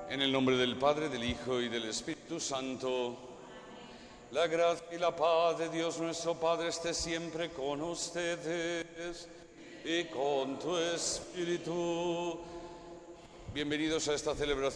En el nombre del Padre, del Hijo y del Espíritu Santo, la gracia y la paz de Dios nuestro Padre esté siempre con ustedes y con tu espíritu. Bienvenidos a esta celebración